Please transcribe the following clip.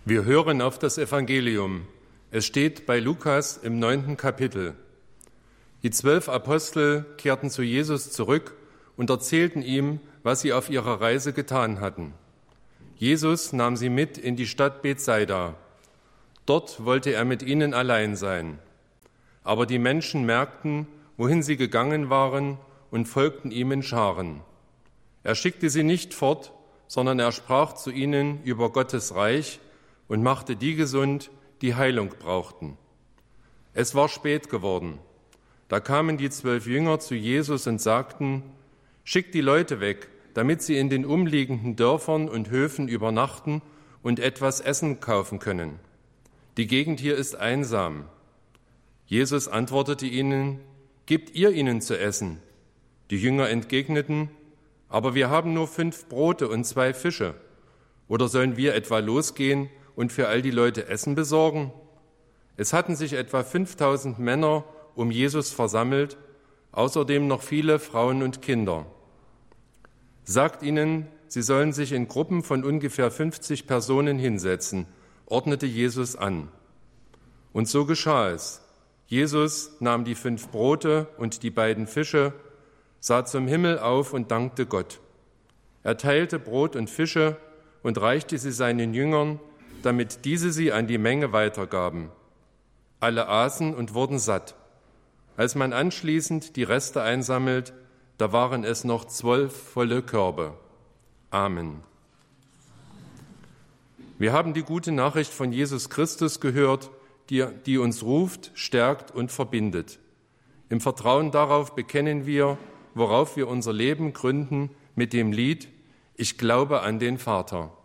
Wir hören auf das Evangelium. Es steht bei Lukas im 9. Kapitel. Die 12 Apostel kehrten zu Jesus zurück und erzählten ihm, was sie auf ihrer Reise getan hatten. Jesus nahm sie mit in die Stadt Bethsaida. Dort wollte er mit ihnen allein sein. Aber die Menschen merkten, wohin sie gegangen waren, und folgten ihm in Scharen. Er schickte sie nicht fort, sondern er sprach zu ihnen über Gottes Reich und machte die gesund, die Heilung brauchten. Es war spät geworden. Da kamen die 12 Jünger zu Jesus und sagten: Schickt die Leute weg, damit sie in den umliegenden Dörfern und Höfen übernachten und etwas Essen kaufen können. Die Gegend hier ist einsam. Jesus antwortete ihnen: Gebt ihr ihnen zu essen. Die Jünger entgegneten: Aber wir haben nur 5 Brote und 2 Fische. Oder sollen wir etwa losgehen und für all die Leute Essen besorgen? Es hatten sich etwa 5000 Männer um Jesus versammelt, außerdem noch viele Frauen und Kinder. Sagt ihnen, sie sollen sich in Gruppen von ungefähr 50 Personen hinsetzen, ordnete Jesus an. Und so geschah es. Jesus nahm die 5 Brote und die 2 Fische, sah zum Himmel auf und dankte Gott. Er teilte Brot und Fische und reichte sie seinen Jüngern, damit diese sie an die Menge weitergaben. Alle aßen und wurden satt. Als man anschließend die Reste einsammelt, da waren es noch 12 volle Körbe. Amen. Wir haben die gute Nachricht von Jesus Christus gehört, die uns ruft, stärkt und verbindet. Im Vertrauen darauf bekennen wir, worauf wir unser Leben gründen, mit dem Lied: Ich glaube an den Vater.